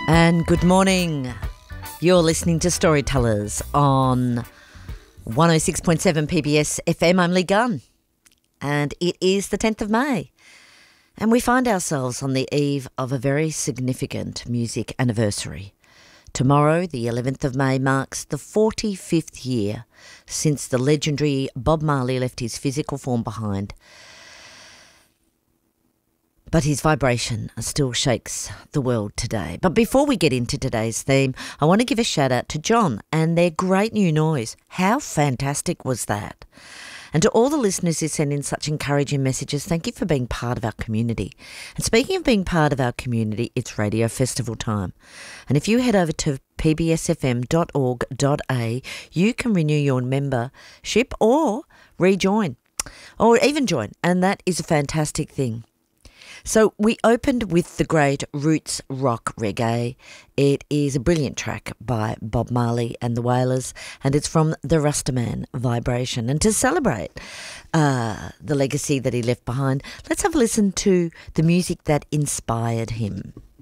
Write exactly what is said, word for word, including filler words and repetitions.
And good morning. You're listening to Storytellers on one oh six point seven P B S F M. I'm Lee Gunn, and it is the tenth of May. And we find ourselves on the eve of a very significant music anniversary. Tomorrow, the eleventh of May, marks the forty-fifth year since the legendary Bob Marley left his physical form behind. But his vibration still shakes the world today. But before we get into today's theme, I want to give a shout out to John and their great new noise. How fantastic was that? And to all the listeners who send in such encouraging messages, thank you for being part of our community. And speaking of being part of our community, it's Radio Festival time. And if you head over to p b s f m dot org dot a, you can renew your membership or rejoin or even join. And that is a fantastic thing. So we opened with the great Roots Rock Reggae. It is a brilliant track by Bob Marley and the Wailers, and it's from the Rastaman Vibration. And to celebrate uh, the legacy that he left behind, let's have a listen to the music that inspired him.